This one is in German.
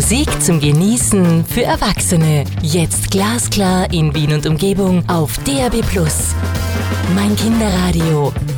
Musik zum Genießen für Erwachsene. Jetzt glasklar in Wien und Umgebung auf DAB+. Mein Kinderradio.